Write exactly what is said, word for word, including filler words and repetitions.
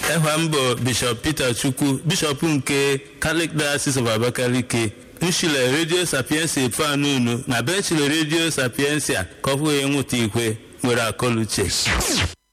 Ehwa mbụ Bishop Peter Chukwu, Bishop nke Catholic Diocese of Abakaliki, nshile Radio Sapiensia Fanunu na benchile Radio Sapiensia ka ọ bụghị nwụta ikwe nwere akọluche.